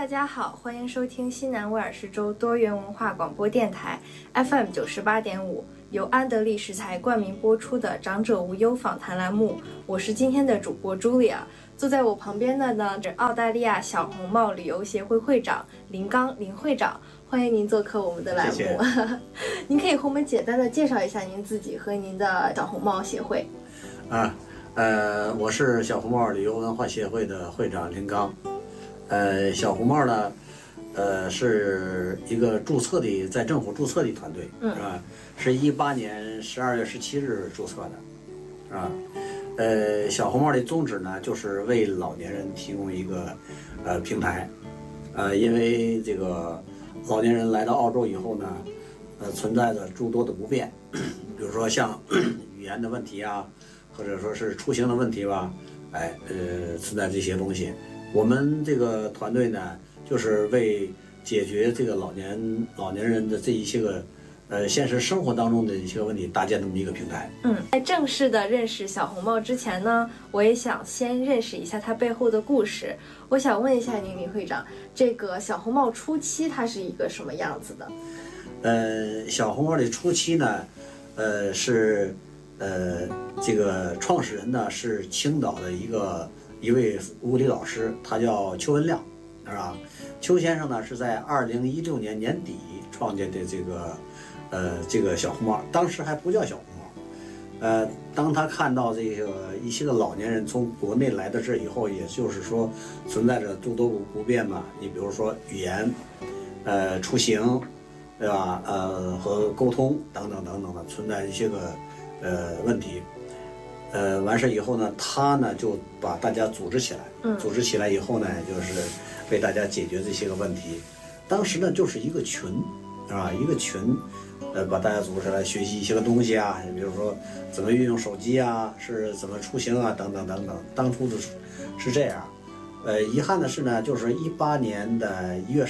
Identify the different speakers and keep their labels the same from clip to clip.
Speaker 1: 大家好，欢迎收听西南威尔士州多元文化广播电台 FM 98.5，由安德利食材冠名播出的长者无忧访谈栏目。我是今天的主播 Julia， 坐在我旁边的呢是澳大利亚小红帽旅游协会会长林刚林会长，欢迎您做客我们的栏目。
Speaker 2: 谢谢
Speaker 1: 您可以和我们简单的介绍一下您自己和您的小红帽协会。
Speaker 2: 我是小红帽旅游文化协会的会长林刚。小红帽呢，是一个注册的，在政府注册的团队，是吧？是18年12月17日注册的，是吧？小红帽的宗旨呢，就是为老年人提供一个平台，因为这个老年人来到澳洲以后呢，存在着诸多的不便，比如说像语言的问题啊，或者说是出行的问题吧，存在这些东西。我们这个团队呢，就是为解决这个老年人的这一些个现实生活当中的一些问题搭建这么一个平台。
Speaker 1: 在正式的认识小红帽之前呢，我也想先认识一下它背后的故事。我想问一下您林会长，这个小红帽初期它是一个什么样子的？
Speaker 2: 小红帽的初期呢，是这个创始人呢是青岛的一位物理老师，他叫邱文亮，是吧？邱先生呢是在2016年年底创建的这个小红帽，当时还不叫小红帽。当他看到这个一些个老年人从国内来到这以后，也就是说存在着诸多不便嘛，你比如说语言、出行，对吧？和沟通等等等等的存在一些个问题。完事以后呢，他呢就把大家组织起来，组织起来以后呢，就是为大家解决这些个问题。当时呢就是一个群，啊，一个群，把大家组织起来学习一些个东西啊，比如说怎么运用手机啊，是怎么出行啊，等等等等。当初是这样。遗憾的是呢，就是18年的1月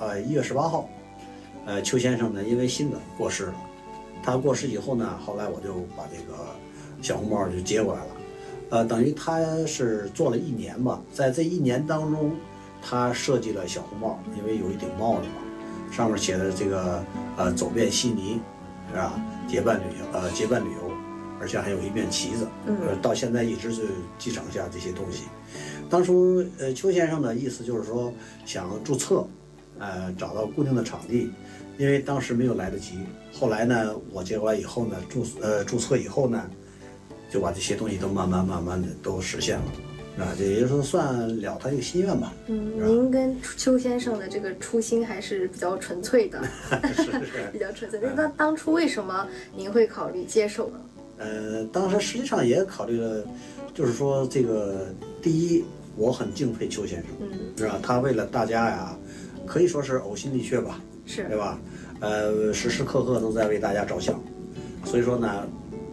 Speaker 2: 18号，邱先生呢因为心梗过世了。他过世以后呢，后来我就把这个小红帽就接过来了，等于他是做了1年吧，在这1年当中，他设计了小红帽，因为有一顶帽子嘛，上面写的这个走遍悉尼，是吧？结伴旅游，而且还有一面旗子，到现在一直是继承下这些东西。当初邱先生的意思就是说想注册，找到固定的场地，因为当时没有来得及。后来呢，我接过来以后呢，注册以后呢，就把这些东西都慢慢的都实现了，这也就是算了他一个心愿吧。
Speaker 1: 您跟邱先生的这个初心还是比较纯粹的，
Speaker 2: 是
Speaker 1: 比较纯粹。那当初为什么您会考虑接受呢？
Speaker 2: 当时实际上也考虑了，就是说这个第一，我很敬佩邱先生，是吧？他为了大家呀，可以说是呕心沥血吧，
Speaker 1: 是，
Speaker 2: 对吧？时时刻刻都在为大家着想，所以说呢，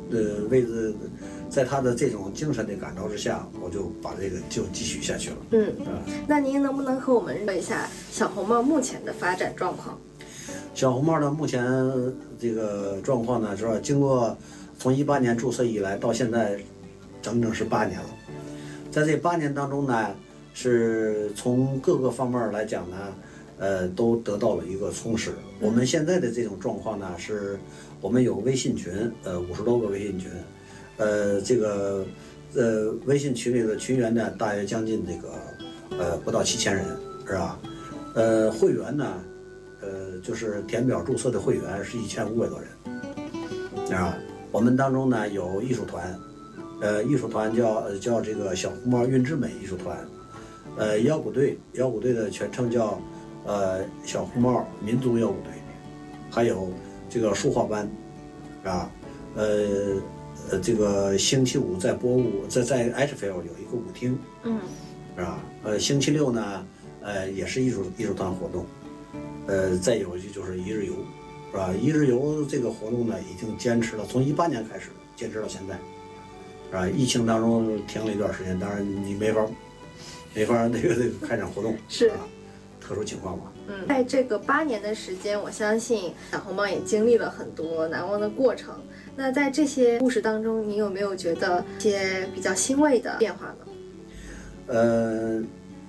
Speaker 2: 在他的这种精神的感召之下，我就把这个就继续下去了。
Speaker 1: 那您能不能和我们说一下小红帽目前的发展状况？
Speaker 2: 小红帽呢，目前这个状况呢，是吧？经过从18年注册以来到现在，整整是8年了。在这8年当中呢，是从各个方面来讲呢，都得到了一个充实。我们现在的这种状况呢，是我们有微信群，50多个微信群，这个微信群里的群员呢，大约将近这个不到7000人，是吧？会员呢，就是填表注册的会员是1500多人，是吧？我们当中呢有艺术团，艺术团叫这个小红帽韵之美艺术团，摇鼓队的全称叫小红帽民族摇鼓队，还有这个书画班，啊，这个星期五在在 Edgefield 有一个舞厅，是吧？星期六呢，也是艺术团活动，再有就是1日游，是吧？1日游这个活动呢，已经坚持了，从18年开始坚持到现在，是吧？疫情当中停了一段时间，当然你没法那个开展活动，
Speaker 1: 是
Speaker 2: 特殊情况嘛。
Speaker 1: 在这个8年的时间，我相信小红帽也经历了很多难忘的过程。那在这些故事当中，你有没有觉得一些比较欣慰的变化呢？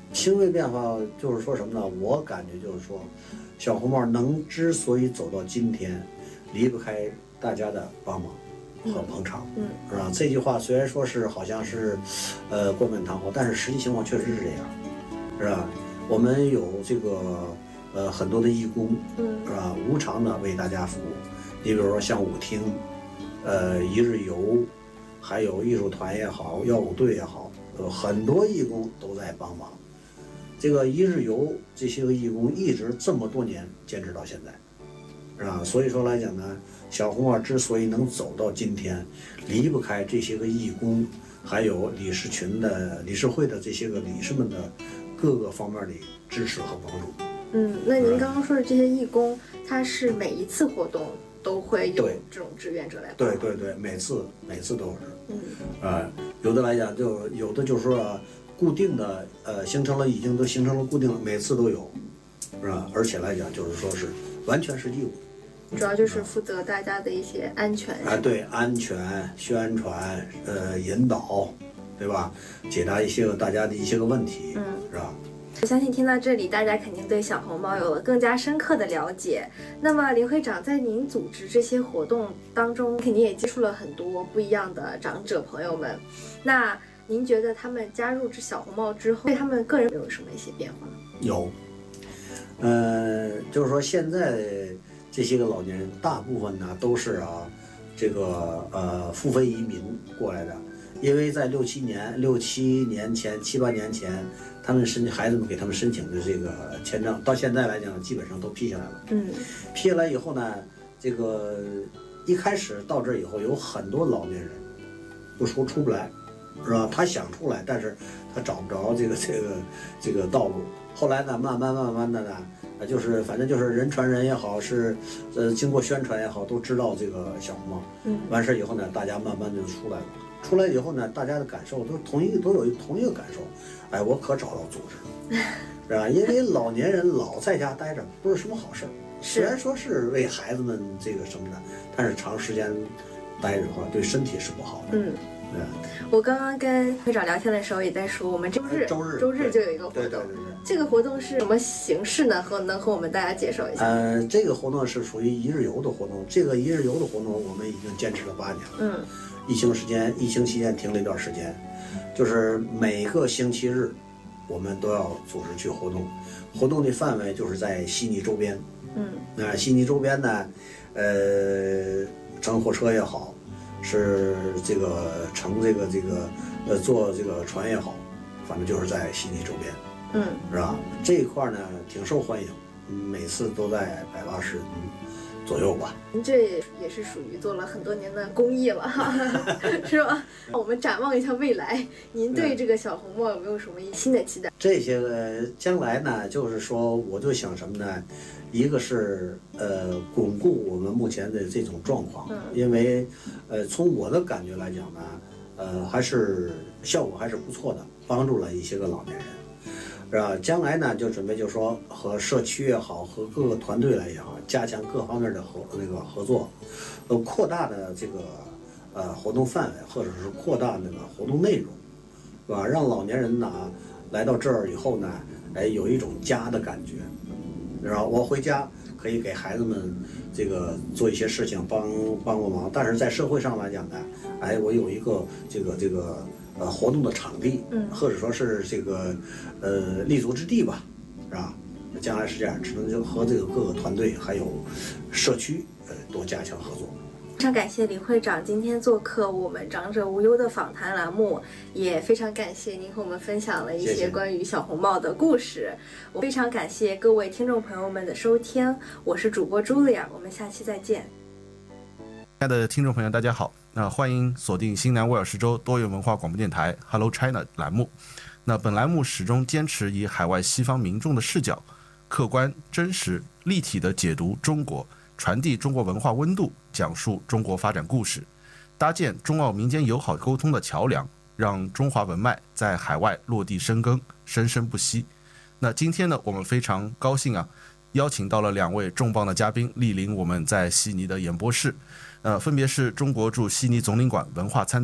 Speaker 2: 行为变化就是说什么呢？我感觉就是说，小红帽之所以走到今天，离不开大家的帮忙和捧场，是吧？这句话虽然说是好像是，冠冕堂皇，但是实际情况确实是这样，是吧？我们有这个很多的义工，是吧？无偿的为大家服务。你比如说像舞厅，一日游，还有艺术团也好，耀舞队也好，很多义工都在帮忙。这个一日游这些个义工一直这么多年坚持到现在，是吧？所以说来讲呢，小红帽之所以能走到今天，离不开这些个义工，还有理事会的这些个理事们的各个方面的支持和帮助。
Speaker 1: 那您刚刚说的这些义工，他是每一次活动都会有这种志愿者来帮？
Speaker 2: 对，每次都是。有的来讲有的就是说固定的，已经都形成了固定，每次都有，是吧？而且来讲就是说是完全是义务，
Speaker 1: 主要就是负责大家的一些安全。
Speaker 2: 对，安全宣传，引导，对吧？解答大家的一些个问题，是吧？
Speaker 1: 我相信听到这里，大家肯定对小红帽有了更加深刻的了解。那么林会长，在您组织这些活动当中，肯定也接触了很多不一样的长者朋友们。那您觉得他们加入这小红帽之后，对他们个人有什么一些变化呢？
Speaker 2: 有，就是说现在这些个老年人，大部分呢都是这个付费移民过来的，因为在6、7年前、7、8年前，他们孩子们给他们申请的这个签证，到现在来讲基本上都批下来了。批下来以后呢，这个一开始到这以后，有很多老年人出不来。是吧？他想出来，但是他找不着这个道路。后来呢，慢慢的呢，就是反正就是人传人也好，是经过宣传也好，都知道这个小红帽。完事以后呢，大家慢慢就出来了。出来以后呢，大家的感受都有同一个感受。哎，我可找到组织了，是吧？因为老年人老在家待着不是什么好事儿。虽然说是为孩子们这个什么的，但是长时间待着的话，对身体是不好的。
Speaker 1: 我刚刚跟会长聊天的时候也在说，我们周日就有一个活动。这个活动是什么形式呢？能和我们大家介绍一下？
Speaker 2: 这个活动是属于一日游的活动。这个一日游的活动我们已经坚持了8年了。疫情期间停了一段时间，就是每个星期日我们都要组织去活动。活动的范围就是在悉尼周边。悉尼周边呢，乘火车也好，是这个乘坐这个船也好，反正就是在悉尼周边，是吧？这一块呢挺受欢迎，每次都在180人左右吧。
Speaker 1: 您这也是属于做了很多年的公益了是吧？我们展望一下未来，您对这个小红帽有没有什么新的期待？
Speaker 2: 这些个将来呢，就是说我就想什么呢？一个是巩固我们目前的这种状况，因为从我的感觉来讲呢，还是效果还是不错的，帮助了一些个老年人，是吧？将来呢就准备就是说和社区也好，和各个团队来也好，加强各方面的合作，扩大的这个活动范围，或者是扩大那个活动内容，是吧？让老年人呢来到这儿以后呢，有一种家的感觉。然后我回家可以给孩子们这个做一些事情，帮个忙。但是在社会上来讲呢，我有一个这个活动的场地，或者说是这个立足之地吧，是吧？将来是这样，只能就和这个各个团队还有社区多加强合作。
Speaker 1: 非常感谢李会长今天做客我们长者无忧的访谈栏目，也非常感谢您和我们分享了一些关于小红帽的故事。我非常感谢各位听众朋友们的收听，我是主播茱莉亚，我们下期再见。
Speaker 3: 亲爱的听众朋友大家好，欢迎锁定新南威尔士州多元文化广播电台 Hello China 栏目。本栏目始终坚持以海外西方民众的视角，客观、真实、立体地解读中国，传递中国文化温度，讲述中国发展故事，搭建中澳民间友好沟通的桥梁，让中华文脉在海外落地生根，生生不息。今天呢，我们非常高兴邀请到了2位重磅的嘉宾莅临我们在悉尼的演播室，分别是中国驻悉尼总领馆文化参赞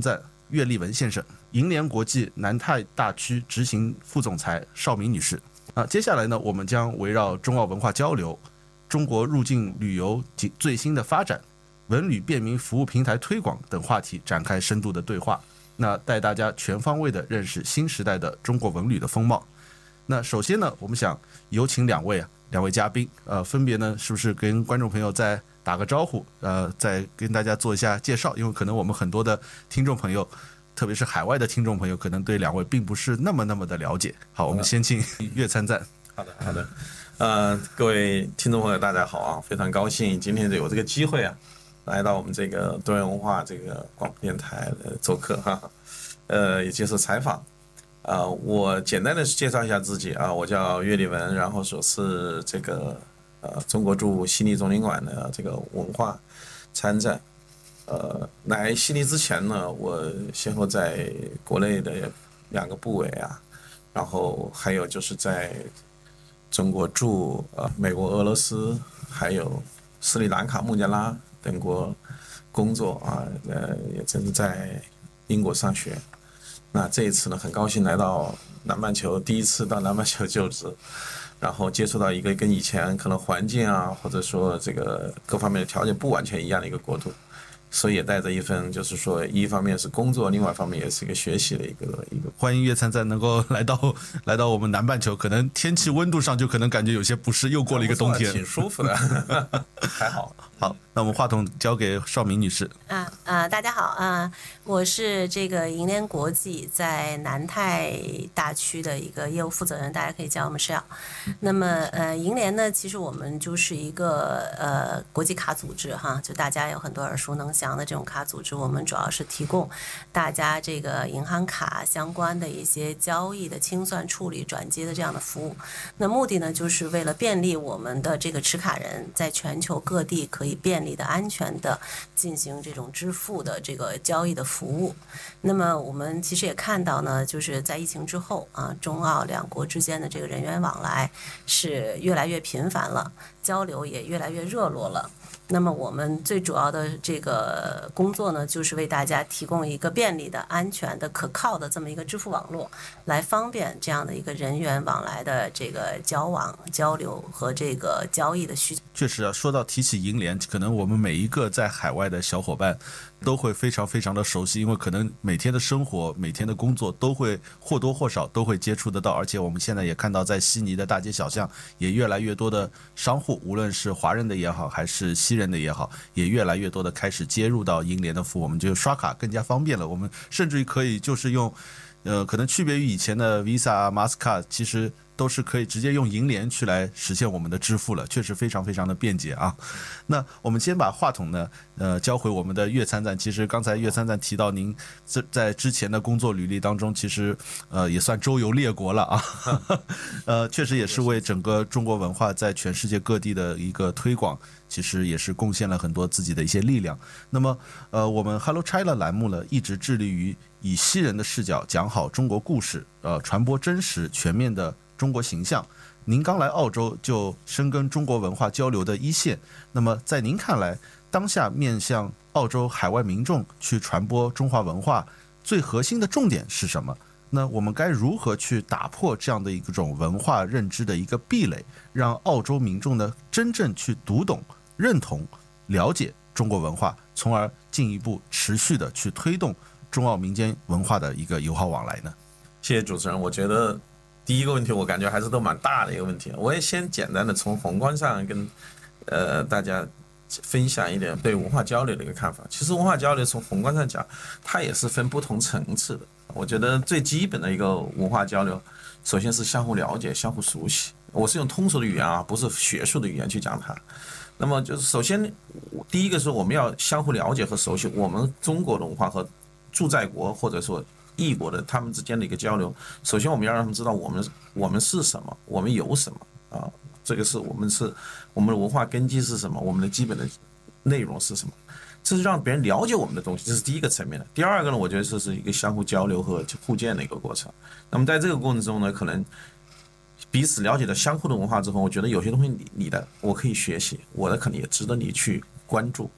Speaker 3: 岳立文先生，银联国际南太大区执行副总裁邵明女士。接下来呢，我们将围绕中澳文化交流、中国入境旅游及最新的发展、文旅便民服务平台推广等话题展开深度的对话。那带大家全方位的认识新时代的中国文旅的风貌。那首先呢，我们想有请两位嘉宾，分别呢是不是跟观众朋友再打个招呼，再跟大家做一下介绍，因为可能我们很多的听众朋友，特别是海外的听众朋友，可能对两位并不是那么的了解。好，我们先请岳参赞。
Speaker 4: 好的，各位听众朋友大家好啊，非常高兴今天有这个机会啊，来到我们这个多元文化这个广播电台做客哈，也接受采访。我简单的介绍一下自己啊，我叫岳立文，然后所是这个中国驻悉尼总领馆的这个文化参赞。来悉尼之前呢，我先后在国内的2个部委啊，然后还有就是在中国驻美国、俄罗斯，还有斯里兰卡、孟加拉等国工作啊，也正是在英国上学。那这一次呢，很高兴来到南半球，第一次到南半球就职，然后接触到一个跟以前可能环境啊，或者说这个各方面的条件不完全一样的一个国度，所以也带着一份就是说，一方面是工作，另外一方面也是一个学习的一个。
Speaker 3: 欢迎岳参赞能够来到我们南半球，可能天气温度上就可能感觉有些不适，又过了一个冬天，
Speaker 4: 挺舒服的，还好。
Speaker 3: 好，那我们话筒交给邵明女士。
Speaker 5: 大家好啊，我是这个银联国际在南太大区的一个业务负责人，大家可以叫我们Shell。那么银联呢，其实我们就是一个国际卡组织哈，就大家有很多耳熟能详的这种卡组织，我们主要是提供大家这个银行卡相关的一些交易的清算、处理、转接的这样的服务。那目的呢，就是为了便利我们的这个持卡人在全球各地可以便利的、安全的进行这种支付的这个交易的服务。那么我们其实也看到呢，就是在疫情之后啊，中澳2国之间的这个人员往来是越来越频繁了，交流也越来越热络了。那么我们最主要的这个工作呢，就是为大家提供一个便利的、安全的、可靠的这么一个支付网络，来方便这样的一个人员往来的这个交往、交流和这个交易的需求。
Speaker 3: 确实啊，说到提起银联，可能我们每一个在海外的小伙伴都会非常的熟悉，因为可能每天的生活、每天的工作都会或多或少都会接触得到，而且我们现在也看到在悉尼的大街小巷也越来越多的商户，无论是华人的也好，还是西人的也好，也越来越多的开始接入到银联的服务，我们就刷卡更加方便了。我们甚至于可以就是用，可能区别于以前的 Visa、Mastercard， 其实都是可以直接用银联去来实现我们的支付了，确实非常的便捷啊。那我们先把话筒呢，交回我们的岳参赞。其实刚才岳参赞提到您在之前的工作履历当中，其实也算周游列国了啊，确实也是为整个中国文化在全世界各地的一个推广，其实也是贡献了很多自己的一些力量。那么我们 Hello China 栏目呢，一直致力于以西人的视角讲好中国故事，传播真实全面的中国形象。您刚来澳洲就深耕中国文化交流的一线，那么在您看来，当下面向澳洲海外民众去传播中华文化最核心的重点是什么？那我们该如何去打破这样的一种文化认知的一个壁垒，让澳洲民众呢真正去读懂、认同、了解中国文化，从而进一步持续的去推动中澳民间文化的一个友好往来呢？
Speaker 4: 谢谢主持人，我觉得第一个问题我感觉还是都蛮大的一个问题，我也先简单的从宏观上跟大家分享一点对文化交流的一个看法。其实文化交流从宏观上讲，它也是分不同层次的。我觉得最基本的一个文化交流，首先是相互了解、相互熟悉。我是用通俗的语言啊，不是学术的语言去讲它。那么就是首先第一个是我们要相互了解和熟悉我们中国的文化和驻在国或者说异国的他们之间的一个交流。首先我们要让他们知道我们是什么，我们有什么啊，这个是我们的文化根基是什么，我们的基本的内容是什么，这是让别人了解我们的东西，这是第一个层面的。第二个呢，我觉得这是一个相互交流和互鉴的一个过程。那么在这个过程中呢，可能彼此了解了相互的文化之后，我觉得有些东西你的我可以学习，我的可能也值得你去关注。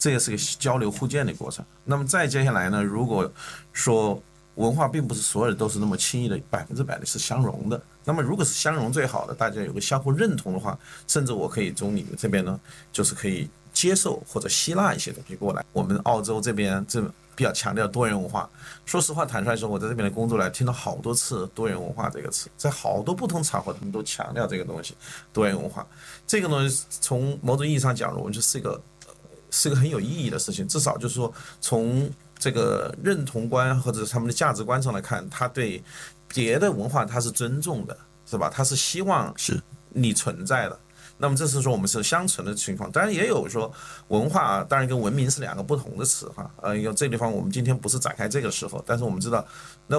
Speaker 4: 这也是个交流互鉴的过程。那么再接下来呢，如果说文化并不是所有人都是那么轻易的100%的是相容的，那么如果是相容最好的，大家有个相互认同的话，甚至我可以从你们这边呢，就是可以接受或者吸纳一些东西过来。我们澳洲这边比较强调多元文化。说实话，坦率说，我在这边的工作来听到好多次多元文化这个词，在好多不同场合他们都强调这个东西，多元文化。这个呢，从某种意义上讲，我觉得是一个很有意义的事情。至少就是说，从这个认同观或者他们的价值观上来看，他对别的文化他是尊重的，是吧？他是希望你存在的。那么这是说我们是相存的情况，当然也有说文化啊，当然跟文明是两个不同的词哈。这个地方我们今天不是展开这个时候，但是我们知道，那